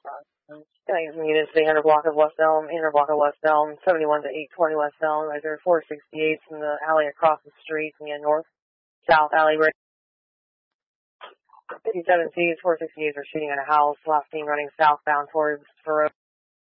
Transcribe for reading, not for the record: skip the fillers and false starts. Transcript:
Units, the inner block of West Elm, 71 to 820 West Elm, right there, 468 from the alley across the street, north-south alley, right. 57 Cs, 468 are shooting at a house, last team running southbound towards Faroe.